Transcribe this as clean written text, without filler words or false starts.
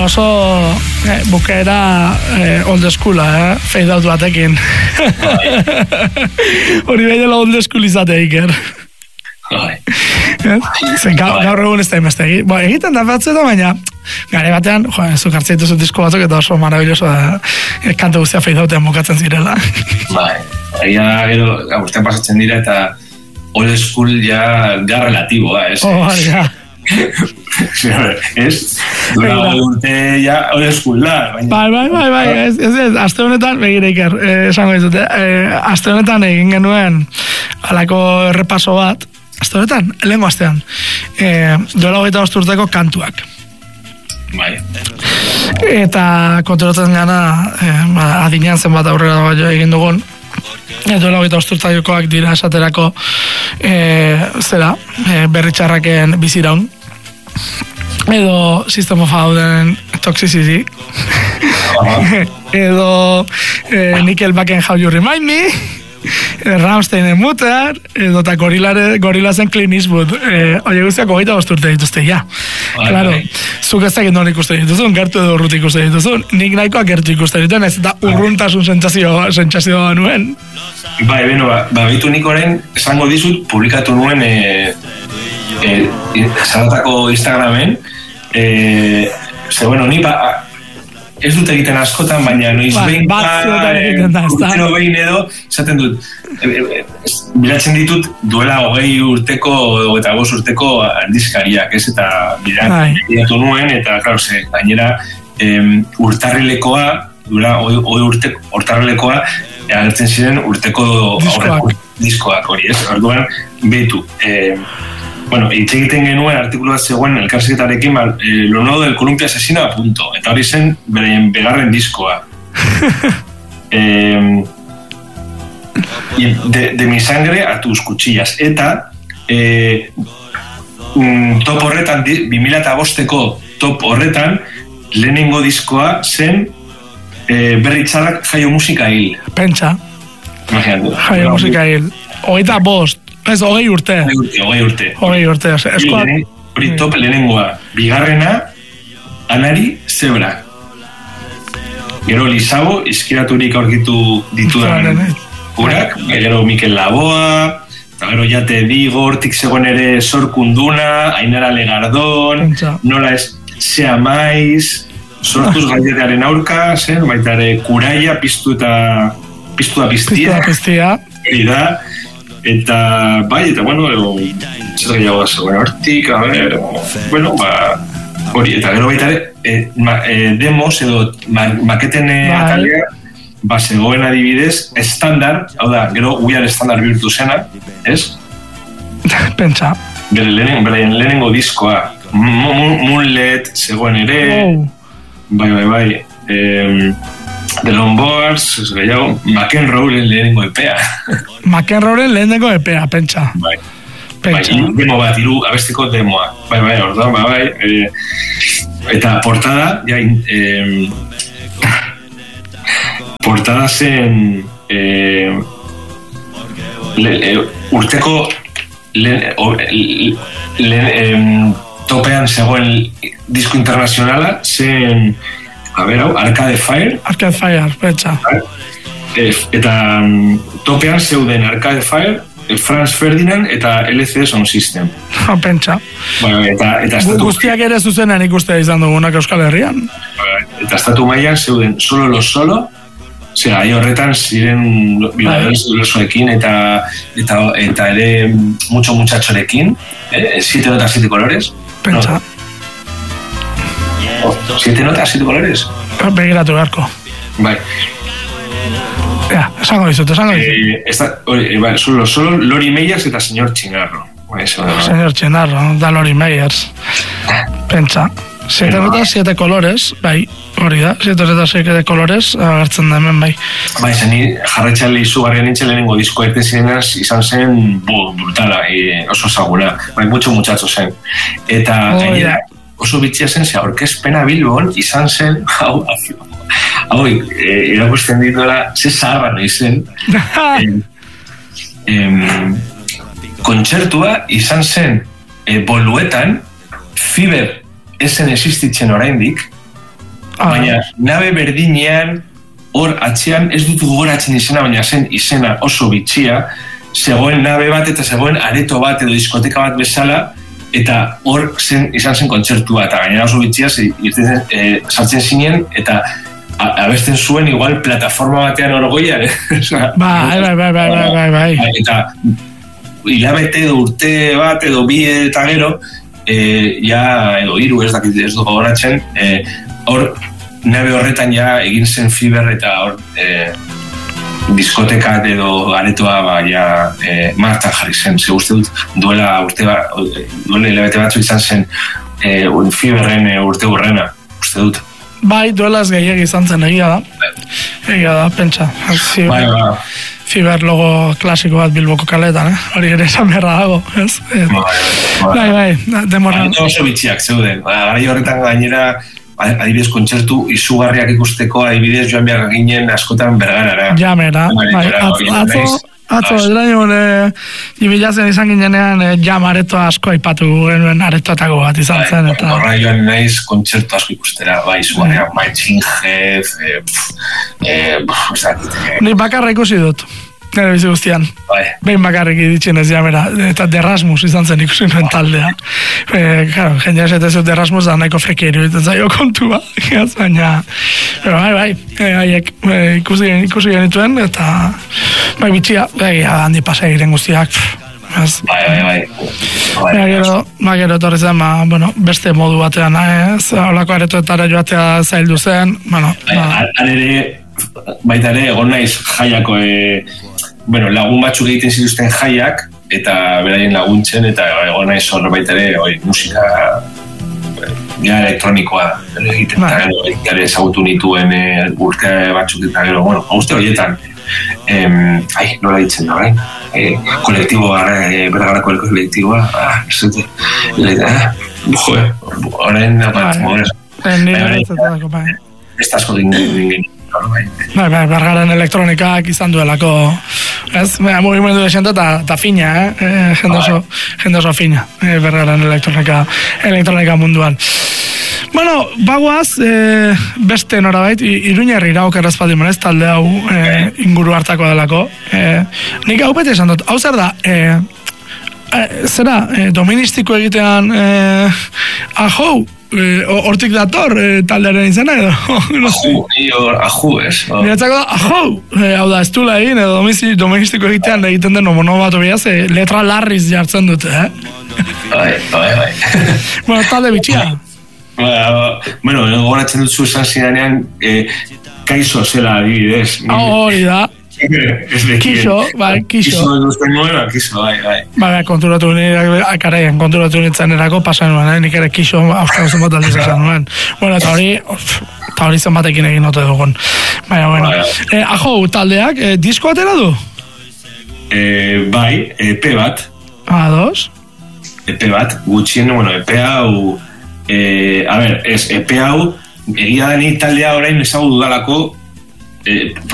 Bueno, oso bukaera old schoola, fade out batekin. Hori behela old school izate, Iker. Gaur egun ez da imazte egiten da batzeta, baina gare batean, zuk hartzen dituzu disko batzuk eta oso maravilloso kantu guztia fade outean bukatzen zirela. Egia gero, urtean pasatzen dira eta old school ja relatiboa, ez? Ja. Ez? Dura urte ja old school da. Bai, ez, aste honetan, begire Iker, esango dizute, aste honetan egin genuen alako errepaso bat, aste honetan, lehenko astean, duela 25 urteko kantuak. Bai. Eta kontrolatzen gana, adinean zenbat aurrera egin dugun, duela 25 urtekoak dira esaterako berritxarraken biziraun, edo System of a Down Toxicity, edo Nickelbacken How You Remind Me, Rammsteinen Mutter, edo eta Gorillasen Clint Eastwood. Oie guztiak 25 urte dituzte, ja. Claro, zuk ez dakit non ikusten dituzun, gertu edo urruti ikusten dituzun, nik nahikoak gertu ikusten dituen, ez eta urruntasun sentsazioa nuen. Bai, behitu nik orain, esango dizut, publikatu nuen zaratako Instagramen, ni ez dut egiten askotan, baina noiz behin urtero behin edo, esaten dut, bilatzen ditut duela 20 urteko eta 5 urteko aldizkariak, ez, eta bilatu nuen, eta, klaro, gainera, urtarrilekoa, duela 20 urteko urtarrilekoa, agertzen ziren urteko aurreko diskoak hori, ez, orduan, behitu, hitz egiten genuen artikulu bat zegoen elkarrizketarekin lo nuevo del Columpio Asesino a punto, eta hori zen beraien begarren diskoa. De mi sangre a tus cuchillas, eta top horretan 2005ko top horretan lehenengo diskoa zen berritxarrak Jaio Musika Hil. Pentsa. Jaio Musika Hil. 25. Ez, 20 urte. 20 urte. Hori top lehenengoa. Bigarrena, Anari Zebra. Gero Lizabo, izkiraturik aurkitu ditudan urak. Gero Mikel Laboa, eta gero Jate Digo, hortik zegoen ere Sorkunduna, Ainara Legardón, nola ez Sea Maiz, sortuz gaiatearen aurka, baita ere Kuraia, piztu da piztia. Hori da. Eta, eta zer gehiago da zegoen hortik, hori, eta gero baita ere, demos edo maketen atalea, zegoen adibidez, estandar, hau da, gero guiar estandar bihurtu zena, ez? Pentsa. Beraien lehenengo diskoa, Moonlet zegoen ere, bai, The Lombards, ez gehiago, McEnroe lehenengo epea. McEnroe lehenengo epea, pentsa. Bai, demo bat, abesteko demoa. Bai, orduan, eta portada, portada zen urteko topean zegoen disko internazionala zen Arcade Fire, pentsa. Eta topean zeuden Arcade Fire, Franz Ferdinand eta LCD Sound System. Pentsa. Guztiak ere zuzenan ikustea izan dugunak Euskal Herrian. Eta estatu mailan zeuden Solo los Solo, ahi horretan ziren violadores losoekin eta ere mucho muchachorekin, 7 notas 7 colores. Pentsa. 7 notas, 7 colores. Begiratu beharko. Bai. Esango dizut. Solo Lori Meyers eta Señor Chinarro. Señor Chinarro, da Lori Meyers. Pentsa. 7 notas, 7 colores, bai, hori da, 7 notas, 7 colores, agertzen da hemen, bai. Bai, zeni jarretxali izugarrian nintzen lehenengo disko erten zirenaz, izan zen brutala, oso zaguna, bai, muchacho zen. Eta gainera, oso bitxia zen, orkestpena Bilbon izan zen, irakusten dituela, ze zaharra nahi zen, kontzertua izan zen Boluetan, Fiber esen existitzen oraindik, baina nabe berdinean, hor atzean, ez dut gogoratzen izena, baina zen izena oso bitxia, zegoen nabe bat eta zegoen areto bat edo diskoteka bat bezala, eta hor izan zen kontzertua, eta gainera oso bitxia, sartzen zinen, eta abesten zuen igual plataforma batean orgoian. Bai. Eta hilabete edo urte bat edo bi eta gero, edo hiru ez dakit ez du gogoratzen, hor nabe horretan ja egin zen Fiber eta hor diskoteka edo aretoa martan jarri zen. Ze uste dut duela hilabete batzu izan zen Fiberren urte hurrena, uste dut. Bai, duelaz gehiagi izan zen, egia da, pentsa. Fiber logo klasiko bat Bilboko kaletan, hori ere esan beharra dago, ez? Bai, demora. Oso bitxiak zeuden, garai horretan gainera, adibidez kontzertu izugarriak ikusteko, adibidez joan behar ginen askotan Bergarara. Jamera, bai, atzo, ibilazen izan ginenean jam aretoa asko aipatu genuen aretoatako bat izan zen. Horra joan naiz kontzertu asko ikustera, bai, izugarriak, Maitzinjez, Ni bakarra ikusi dut. Nere bizi guztian. Behin bakarrik iditxen ez jamera. Eta Derrasmus izan zen ikusi nuen taldea. Claro, jendea esetez dut Derrasmus da nahiko freki iruditzen zaio kontua. Baina, haiek ikusi genituen, eta bai bitxia, handi pasa egiren guztiak. Gero torri zen, beste modu batean, holako aretoetara joatea zaildu zen. Baita ere, egon naiz jaiako lagun batzuk egiten zituzten jaiak eta beraien laguntzen eta egon naiz hor baita ere musika elektronikoa egiten eta gero ezagutu nituen urte batzuk eta gero, hauste horietan nola ditzen da, kolektibo Bergarako kolektiboa horren ez asko dingen Bergaren elektronikak izan duelako, ez? Mugimendu de xente eta fina, jende oso fina, Bergaren elektronika munduan. Bueno, bagoaz, beste norabait, Iruñerri irauk errazpaldimon ez, talde hau inguru hartako delako. Nik hau bete esan dut, hau zer da, doministiko egitean ahou, hortik dator taldearen izena edo? Aju, ez. Niretzako da, hau da, ez duela egin, edo doministiko egitean egiten den monobatu biaz, letra larriz jartzen dute, Bai. Bueno, talde bitxia. Goratzen dut zu esan zidanean, kaizo zela adibidez. Hori da. Kixo. Konturatu nintzen erako pasan nuen, nik ere kixo auskal zenbat aldiz esan nuen. Bueno, eta hori zenbatekin egin ote dugun. Ajo, taldeak, disko atera du? Bai, EP bat. Ados? EP bat, gutxien, EP hau, EP hau, egia da ni taldea orain ezagutu dudalako,